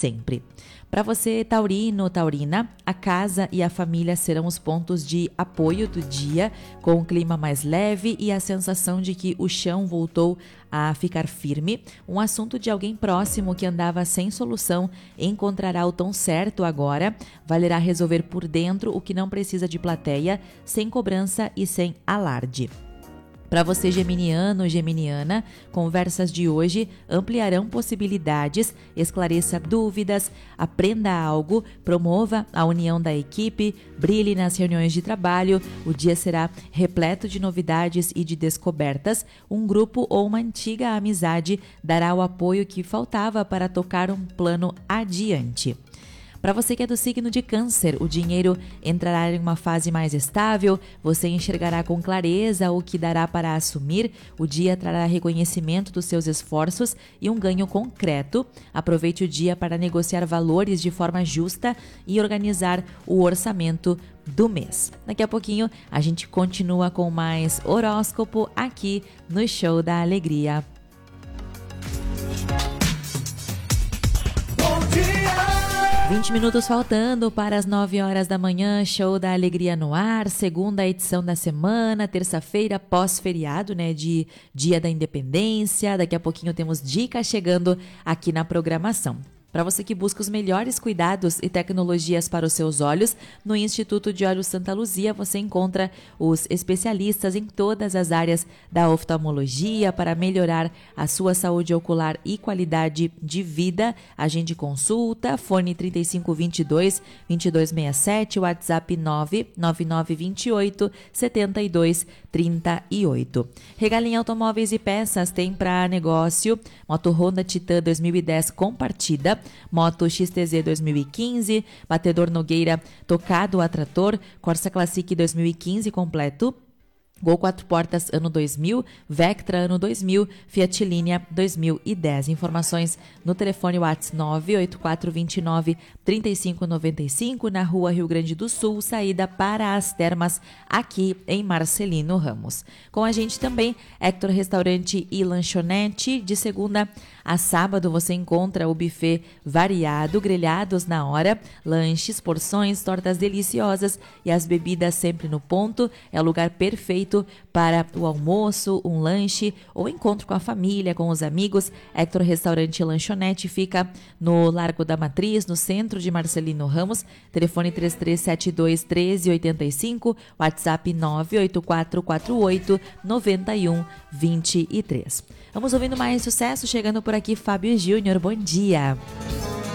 sempre. Para você, taurino, taurina, a casa e a família serão os pontos de apoio do dia, com o clima mais leve e a sensação de que o chão voltou a ficar firme. Um assunto de alguém próximo que andava sem solução encontrará o tom certo agora. Valerá resolver por dentro o que não precisa de plateia, sem cobrança e sem alarde. Para você, geminiano, geminiana, conversas de hoje ampliarão possibilidades, esclareça dúvidas, aprenda algo, promova a união da equipe, brilhe nas reuniões de trabalho. O dia será repleto de novidades e de descobertas. Um grupo ou uma antiga amizade dará o apoio que faltava para tocar um plano adiante. Para você que é do signo de Câncer, o dinheiro entrará em uma fase mais estável, você enxergará com clareza o que dará para assumir, o dia trará reconhecimento dos seus esforços e um ganho concreto. Aproveite o dia para negociar valores de forma justa e organizar o orçamento do mês. Daqui a pouquinho a gente continua com mais horóscopo aqui no Show da Alegria. 20 minutos faltando para as 9 horas da manhã, Show da Alegria no ar, segunda edição da semana, terça-feira, pós-feriado, né, de Dia da Independência. Daqui a pouquinho temos dicas chegando aqui na programação. Para você que busca os melhores cuidados e tecnologias para os seus olhos, no Instituto de Olhos Santa Luzia você encontra os especialistas em todas as áreas da oftalmologia para melhorar a sua saúde ocular e qualidade de vida. Agende consulta, fone 3522-2267, WhatsApp 99928-7238. Regalim Automóveis e Peças tem para negócio moto Honda Titan 2010 com partida, moto XTZ 2015, batedor Nogueira tocado a trator, Corsa Classic 2015 completo, Gol 4 portas ano 2000, Vectra ano 2000, Fiat Linea 2010. Informações no telefone WhatsApp 98429-3595, na Rua Rio Grande do Sul, saída para as Termas, aqui em Marcelino Ramos. Com a gente também, Hector Restaurante e Lanchonete. De segunda a sábado você encontra o buffet variado, grelhados na hora, lanches, porções, tortas deliciosas e as bebidas sempre no ponto. É o lugar perfeito para o almoço, um lanche ou encontro com a família, com os amigos. Hector Restaurante e Lanchonete fica no Largo da Matriz, no centro de Marcelino Ramos. Telefone 3372-1385, WhatsApp 98448-9123. Vamos ouvindo mais sucesso chegando por aqui, Fábio Júnior. Bom dia!